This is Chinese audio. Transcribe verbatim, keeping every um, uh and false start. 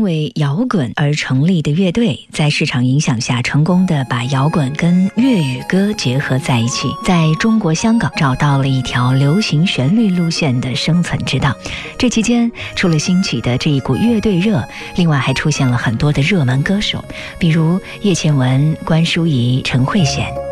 为摇滚而成立的乐队，在市场影响下成功的把摇滚跟粤语歌结合在一起，在中国香港找到了一条流行旋律路线的生存之道。这期间除了兴起的这一股乐队热，另外还出现了很多的热门歌手，比如叶倩文、关淑怡、陈慧娴。